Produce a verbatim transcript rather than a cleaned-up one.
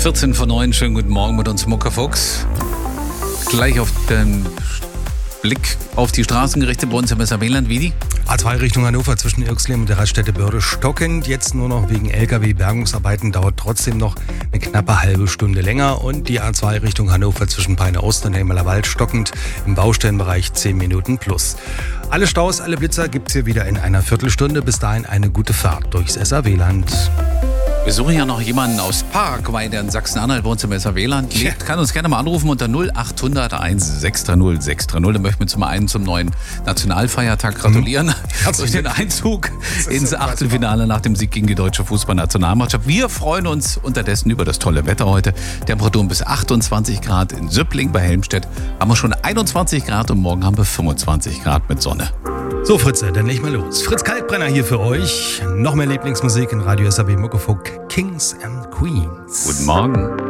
vierzehn vor neun, schönen guten Morgen mit uns Muckefuchs. Gleich auf den Blick auf die Straßen gerichtet bei uns im S A W-Land. Wie A zwei Richtung Hannover zwischen Irxleben und der Raststätte Börde stockend. Jetzt nur noch wegen L K W-Bergungsarbeiten, dauert trotzdem noch eine knappe halbe Stunde länger. Und die A zwei Richtung Hannover zwischen Peine Ost und Helmeler Wald stockend im Baustellenbereich zehn Minuten plus. Alle Staus, alle Blitzer gibt's hier wieder in einer Viertelstunde. Bis dahin eine gute Fahrt durchs S A W-Land. Wir suchen ja noch jemanden aus Paraguay, der in Sachsen-Anhalt bei uns im S A W-Land lebt. Kann uns gerne mal anrufen unter null acht hundert eins sechs drei null sechs drei null. Da möchten wir zum einen zum neuen Nationalfeiertag gratulieren. Mhm. Durch den Einzug ins Achtelfinale nach dem Sieg gegen die deutsche Fußballnationalmannschaft. Wir freuen uns unterdessen über das tolle Wetter heute. Temperaturen bis achtundzwanzig Grad in Süppling. Bei Helmstedt haben wir schon einundzwanzig Grad und morgen haben wir fünfundzwanzig Grad mit Sonne. So Fritze, dann leg mal los. Fritz Kalkbrenner hier für euch. Noch mehr Lieblingsmusik in Radio S A W Muckefuck, Kings and Queens. Guten Morgen.